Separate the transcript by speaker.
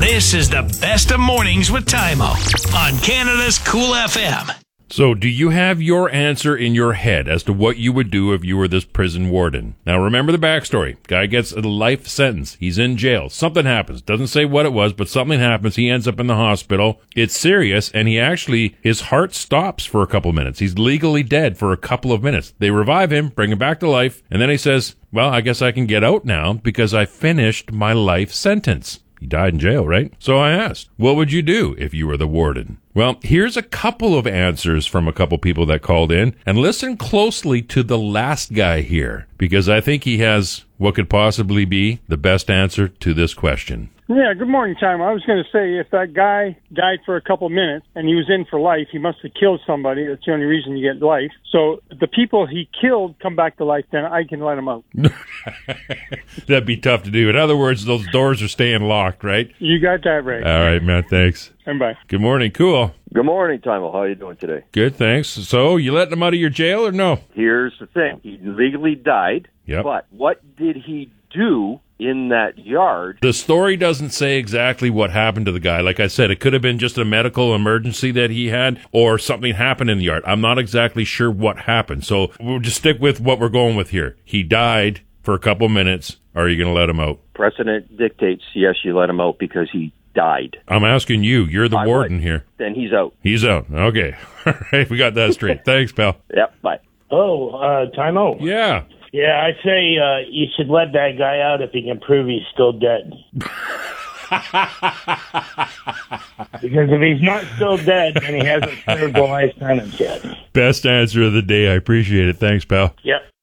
Speaker 1: This is the best of mornings with Tymo on Canada's Cool FM.
Speaker 2: So, do you have your answer in your head as to what you would do if you were this prison warden? Now, remember the backstory. Guy gets a life sentence. He's in jail. Something happens. Doesn't say what it was, but something happens. He ends up in the hospital. It's serious, and his heart stops for a couple minutes. He's legally dead for a couple of minutes. They revive him, bring him back to life, and then he says, well, I guess I can get out now because I finished my life sentence. He died in jail, right? So I asked, what would you do if you were the warden? Well, here's a couple of answers from a couple people that called in, and listen closely to the last guy here, because I think he has what could possibly be the best answer to this question.
Speaker 3: Yeah, good morning, Tom. I was going to say, if that guy died for a couple minutes and he was in for life, he must have killed somebody. That's the only reason you get life. So the people he killed come back to life, then I can let him out.
Speaker 2: That'd be tough to do. In other words, those doors are staying locked, right?
Speaker 3: You got that right.
Speaker 2: All right, man, thanks.
Speaker 3: And bye.
Speaker 2: Good morning, cool.
Speaker 4: Good morning, Tymo. How are you doing today?
Speaker 2: Good, thanks. So, you letting him out of your jail or no?
Speaker 4: Here's the thing. He legally died,
Speaker 2: Yep.
Speaker 4: but what did he do in that yard?
Speaker 2: The story doesn't say exactly what happened to the guy. Like I said, it could have been just a medical emergency that he had or something happened in the yard. I'm not exactly sure what happened. So, we'll just stick with what we're going with here. He died for a couple minutes. Are you going to let him out?
Speaker 4: Precedent dictates, yes, you let him out because he died.
Speaker 2: I'm asking you. You're the warden here.
Speaker 4: Then he's out.
Speaker 2: He's out. Okay. All right. We got that straight. Thanks, pal.
Speaker 4: Yep, bye.
Speaker 5: Timeout.
Speaker 2: Yeah.
Speaker 5: Yeah, I say you should let that guy out if he can prove he's still dead. Because if he's not still dead, then he hasn't served the life sentence yet.
Speaker 2: Best answer of the day. I appreciate it. Thanks, pal.
Speaker 5: Yep.